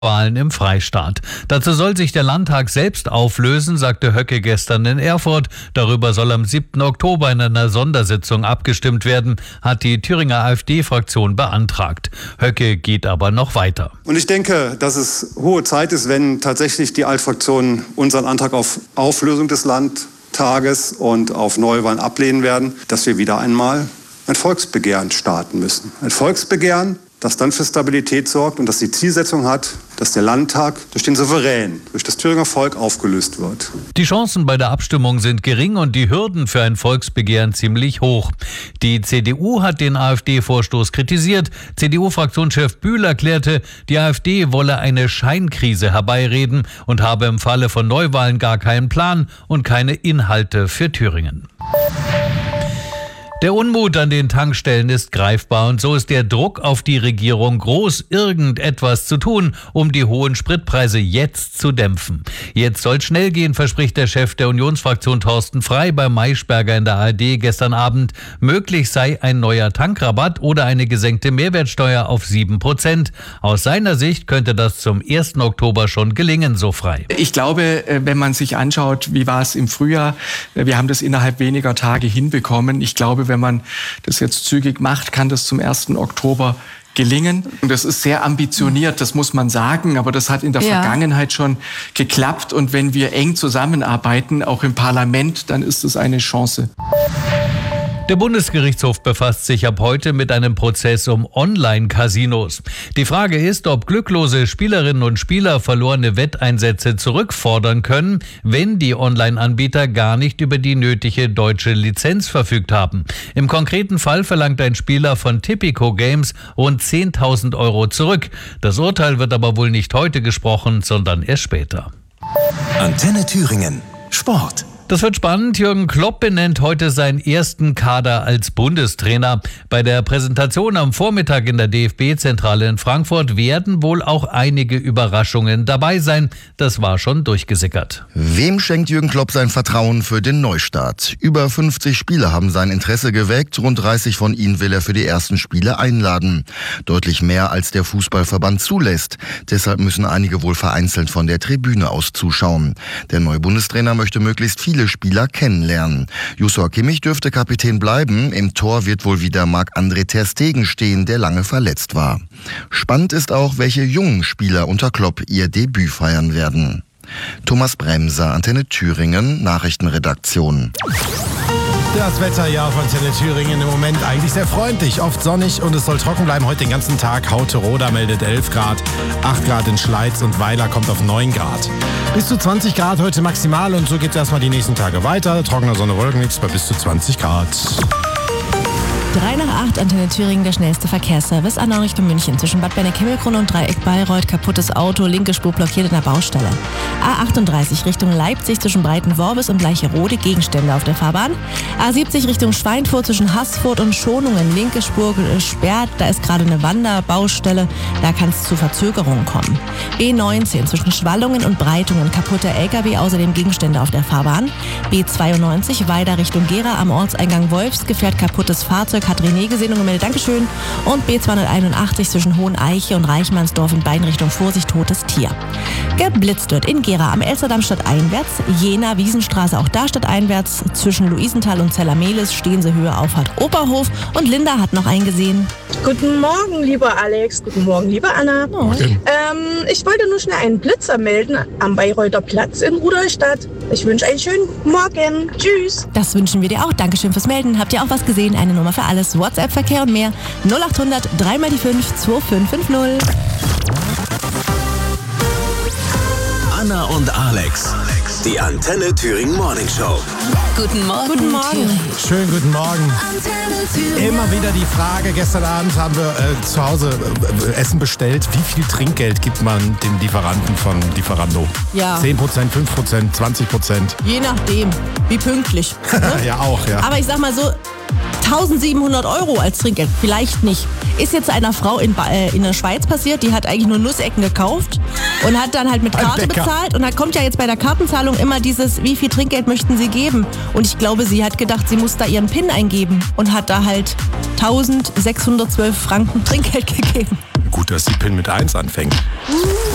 Wahlen im Freistaat. Dazu soll sich der Landtag selbst auflösen, sagte Höcke gestern in Erfurt. Darüber soll am 7. Oktober in einer Sondersitzung abgestimmt werden, hat die Thüringer AfD-Fraktion beantragt. Höcke geht aber noch weiter. Und ich denke, dass es hohe Zeit ist, wenn tatsächlich die Altfraktionen unseren Antrag auf Auflösung des Landtages und auf Neuwahlen ablehnen werden, dass wir wieder einmal ein Volksbegehren starten müssen. Ein Volksbegehren, das dann für Stabilität sorgt und das die Zielsetzung hat, dass der Landtag durch den Souverän, durch das Thüringer Volk aufgelöst wird. Die Chancen bei der Abstimmung sind gering und die Hürden für ein Volksbegehren ziemlich hoch. Die CDU hat den AfD-Vorstoß kritisiert. CDU-Fraktionschef Bühl erklärte, die AfD wolle eine Scheinkrise herbeireden und habe im Falle von Neuwahlen gar keinen Plan und keine Inhalte für Thüringen. Der Unmut an den Tankstellen ist greifbar und so ist der Druck auf die Regierung groß, irgendetwas zu tun, um die hohen Spritpreise jetzt zu dämpfen. Jetzt soll schnell gehen, verspricht der Chef der Unionsfraktion Thorsten Frey bei Maischberger in der ARD gestern Abend. Möglich sei ein neuer Tankrabatt oder eine gesenkte Mehrwertsteuer auf 7%. Aus seiner Sicht könnte das zum 1. Oktober schon gelingen, so Frey. Ich glaube, wenn man sich anschaut, wie war es im Frühjahr, wir haben das innerhalb weniger Tage hinbekommen. Ich glaube, wenn man das jetzt zügig macht, kann das zum 1. Oktober gelingen. Und das ist sehr ambitioniert, das muss man sagen, aber das hat in der Vergangenheit schon geklappt. Und wenn wir eng zusammenarbeiten, auch im Parlament, dann ist es eine Chance. Der Bundesgerichtshof befasst sich ab heute mit einem Prozess um Online-Casinos. Die Frage ist, ob glücklose Spielerinnen und Spieler verlorene Wetteinsätze zurückfordern können, wenn die Online-Anbieter gar nicht über die nötige deutsche Lizenz verfügt haben. Im konkreten Fall verlangt ein Spieler von Tipico Games rund 10.000 € zurück. Das Urteil wird aber wohl nicht heute gesprochen, sondern erst später. Antenne Thüringen. Sport. Das wird spannend. Jürgen Klopp benennt heute seinen ersten Kader als Bundestrainer. Bei der Präsentation am Vormittag in der DFB-Zentrale in Frankfurt werden wohl auch einige Überraschungen dabei sein. Das war schon durchgesickert. Wem schenkt Jürgen Klopp sein Vertrauen für den Neustart? Über 50 Spieler haben sein Interesse geweckt. Rund 30 von ihnen will er für die ersten Spiele einladen. Deutlich mehr als der Fußballverband zulässt. Deshalb müssen einige wohl vereinzelt von der Tribüne aus zuschauen. Der neue Bundestrainer möchte möglichst viele Spieler kennenlernen. Joshua Kimmich dürfte Kapitän bleiben. Im Tor wird wohl wieder Marc-André ter Stegen stehen, der lange verletzt war. Spannend ist auch, welche jungen Spieler unter Klopp ihr Debüt feiern werden. Thomas Bremser, Antenne Thüringen, Nachrichtenredaktion. Das Wetter ja auf Antenne Thüringen im Moment eigentlich sehr freundlich, oft sonnig und es soll trocken bleiben heute den ganzen Tag. Haute-Roda meldet 11 Grad, 8 Grad in Schleiz und Weiler kommt auf 9 Grad. Bis zu 20 Grad heute maximal und so geht es erstmal die nächsten Tage weiter. Trockener Sonne, Wolken, nichts bei bis zu 20 Grad. 3 nach 8, Antenne Thüringen, der schnellste Verkehrsservice. Anna Richtung München zwischen Bad Berneck-Himmelkrone und Dreieck Bayreuth. Kaputtes Auto, linke Spur blockiert in der Baustelle. A38 Richtung Leipzig zwischen Breitenworbis und Bleicherode, Gegenstände auf der Fahrbahn. A70 Richtung Schweinfurt zwischen Haßfurt und Schonungen, linke Spur gesperrt. Da ist gerade eine Wanderbaustelle, da kann es zu Verzögerungen kommen. B19 zwischen Schwallungen und Breitungen, kaputter LKW, außerdem Gegenstände auf der Fahrbahn. B92 weiter Richtung Gera am Ortseingang Wolfsgefährt, kaputtes Fahrzeug, hat René gesehen und gemeldet, Dankeschön. Und B281 zwischen Hoheneiche und Reichmannsdorf in beiden Richtungen, Vorsicht, totes Tier. Geblitzt wird in Gera am Elsterdam stadteinwärts, Jena, Wiesenstraße auch da stadteinwärts, zwischen Luisenthal und Zellermelis, Stehense-Höhe, Auffahrt Oberhof und Linda hat noch einen gesehen. Guten Morgen, lieber Alex, guten Morgen, liebe Anna. Ich wollte nur schnell einen Blitzer melden am Bayreuther Platz in Rudolstadt. Ich wünsche einen schönen Morgen. Tschüss. Das wünschen wir dir auch. Dankeschön fürs Melden. Habt ihr auch was gesehen? Eine Nummer für alles. WhatsApp, Verkehr und mehr. 0800 3 mal die 5 2550. Anna und Alex. Die Antenne Thüringen Morning Show. Guten Morgen. Guten Morgen. Schönen guten Morgen. Immer wieder die Frage, gestern Abend haben wir zu Hause Essen bestellt. Wie viel Trinkgeld gibt man den Lieferanten von Lieferando? Ja. 10%, 5%, 20%? Je nachdem, wie pünktlich. Ne? Ja, auch, ja. Aber ich sag mal so, 1.700 € als Trinkgeld, vielleicht nicht. Ist jetzt einer Frau in der Schweiz passiert, die hat eigentlich nur Nussecken gekauft und hat dann halt mit Karte bezahlt. Und da kommt ja jetzt bei der Kartenzahlung immer dieses, wie viel Trinkgeld möchten Sie geben? Und ich glaube, sie hat gedacht, sie muss da ihren PIN eingeben und hat da halt 1.612 Franken Trinkgeld gegeben. Gut, dass die PIN mit 1 anfängt.